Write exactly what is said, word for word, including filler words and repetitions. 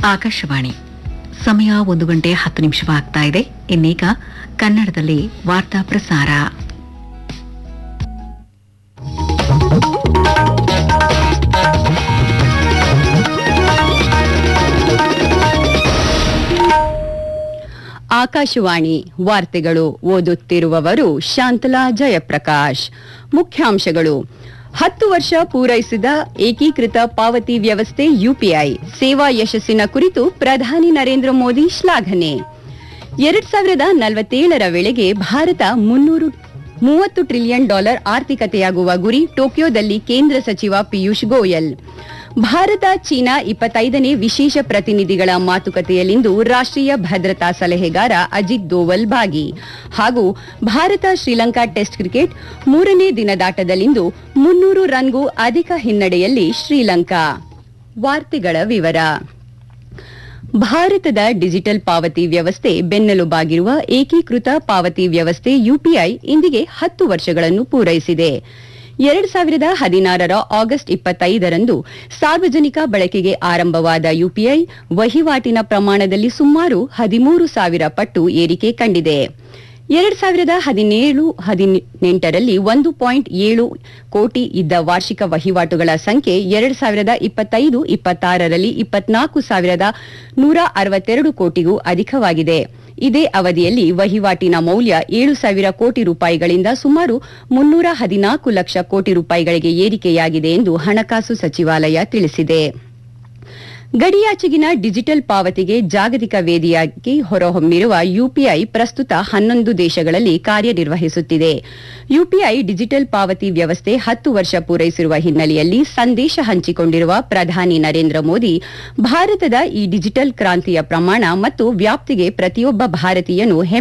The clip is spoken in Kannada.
ಆಕಾಶವಾಣಿ ಸಮಯ ಒಂದು ಗಂಟೆ ಹತ್ತು ನಿಮಿಷವಾಗ್ತಾ ಇದೆ. ಇನ್ನೀಗ ಕನ್ನಡದಲ್ಲಿ ವಾರ್ತಾ ಪ್ರಸಾರ. ಆಕಾಶವಾಣಿ ವಾರ್ತೆಗಳು ಓದುತ್ತಿರುವವರು ಶಾಂತಲಾ ಜಯಪ್ರಕಾಶ್. ಮುಖ್ಯಾಂಶಗಳು: ಹತ್ತು ವರ್ಷ ಪೂರೈಸಿದ ಏಕೀಕೃತ ಪಾವತಿ ವ್ಯವಸ್ಥೆ ಯುಪಿಐ ಸೇವಾ ಯಶಸ್ಸಿನ ಕುರಿತು ಪ್ರಧಾನಿ ನರೇಂದ್ರ ಮೋದಿ ಶ್ಲಾಘನೆ. ಎರಡ್ ಸಾವಿರದ ನಲವತ್ತೇಳರ ವೇಳೆಗೆ ಭಾರತ ಮುನ್ನೂರು ಮೂವತ್ತು ಟ್ರಿಲಿಯನ್ ಡಾಲರ್ ಆರ್ಥಿಕತೆಯಾಗುವ ಗುರಿ, ಟೋಕಿಯೋದಲ್ಲಿ ಕೇಂದ್ರ ಸಚಿವ ಪಿಯೂಷ್ ಗೋಯಲ್. ಭಾರತ ಚೀನಾ ಇಪ್ಪತ್ತೈದನೇ ವಿಶೇಷ ಪ್ರತಿನಿಧಿಗಳ ಮಾತುಕತೆಯಲ್ಲಿಂದು ರಾಷ್ಟ್ರೀಯ ಭದ್ರತಾ ಸಲಹೆಗಾರ ಅಜಿತ್ ದೋವಲ್ ಭಾಗಿ. ಹಾಗೂ ಭಾರತ ಶ್ರೀಲಂಕಾ ಟೆಸ್ಟ್ ಕ್ರಿಕೆಟ್ ಮೂರನೇ ದಿನದಾಟದಲ್ಲಿಂದು ಮುನ್ನೂರು ರನ್ಗೂ ಅಧಿಕ ಹಿನ್ನಡೆಯಲ್ಲಿ ಶ್ರೀಲಂಕಾ. ವಾರ್ತೆಗಳ ವಿವರ. ಭಾರತದ ಡಿಜಿಟಲ್ ಪಾವತಿ ವ್ಯವಸ್ಥೆ ಬೆನ್ನೆಲುಬಾಗಿರುವ ಏಕೀಕೃತ ಪಾವತಿ ವ್ಯವಸ್ಥೆ ಯುಪಿಐ ಇಂದಿಗೆ ಹತ್ತು ವರ್ಷಗಳನ್ನು ಪೂರೈಸಿದೆ. ಎರಡ್ ಸಾವಿರದ ಹದಿನಾರರ ಆಗಸ್ಟ್ ಇಪ್ಪತ್ತೈದರಂದು ಸಾರ್ವಜನಿಕ ಬಳಕೆಗೆ ಆರಂಭವಾದ ಯುಪಿಐ ವಹಿವಾಟಿನ ಪ್ರಮಾಣದಲ್ಲಿ ಸುಮಾರು ಹದಿಮೂರು ಸಾವಿರ ಪಟ್ಟು ಏರಿಕೆ ಕಂಡಿದೆ. ಎರಡ್ ಸಾವಿರದ ಹದಿನೇಳು ಹದಿನೆಂಟರಲ್ಲಿ ಒಂದು ಪಾಯಿಂಟ್ ಏಳು ಕೋಟಿ ಇದ್ದ ವಾರ್ಷಿಕ ವಹಿವಾಟುಗಳ ಸಂಖ್ಯೆ ಎರಡ್ ಸಾವಿರದ ಇಪ್ಪತ್ತೈದು ಇಪ್ಪತ್ತಾರರಲ್ಲಿ ಇಪ್ಪತ್ನಾಲ್ಕು ಸಾವಿರದ ನೂರ ಅರವತ್ತೆರಡು ಕೋಟಿಗೂ ಅಧಿಕವಾಗಿದೆ. ಇದೇ ಅವಧಿಯಲ್ಲಿ ವಹಿವಾಟಿನ ಮೌಲ್ಯ ಏಳು ಸಾವಿರ ಕೋಟಿ ರೂಪಾಯಿಗಳಿಂದ ಸುಮಾರು ಮುನ್ನೂರ ಹದಿನಾಲ್ಕು ಲಕ್ಷ ಕೋಟಿ ರೂಪಾಯಿಗಳಿಗೆ ಏರಿಕೆಯಾಗಿದೆ ಎಂದು ಹಣಕಾಸು ಸಚಿವಾಲಯ ತಿಳಿಸಿದೆ. ಗಡಿಯಾಚೆಗಿನ ಡಿಜಿಟಲ್ ಪಾವತಿಗೆ ಜಾಗತಿಕ ವೇದಿಯಾಗಿ ಹೊರಹೊಮ್ಮಿರುವ ಯುಪಿಐ ಪ್ರಸ್ತುತ ಹನ್ನೊಂದು ದೇಶಗಳಲ್ಲಿ ಕಾರ್ಯನಿರ್ವಹಿಸುತ್ತಿದೆ. ಯುಪಿಐ ಡಿಜಿಟಲ್ ಪಾವತಿ ವ್ಯವಸ್ಥೆ ಹತ್ತು ವರ್ಷ ಪೂರೈಸಿರುವ ಹಿನ್ನೆಲೆಯಲ್ಲಿ ಸಂದೇಶ ಹಂಚಿಕೊಂಡಿರುವ ಪ್ರಧಾನಿ ನರೇಂದ್ರ ಮೋದಿ, ಭಾರತದ ಈ ಡಿಜಿಟಲ್ ಕ್ರಾಂತಿಯ ಪ್ರಮಾಣ ಮತ್ತು ವ್ಯಾಪ್ತಿಗೆ ಪ್ರತಿಯೊಬ್ಬ ಭಾರತೀಯನೂ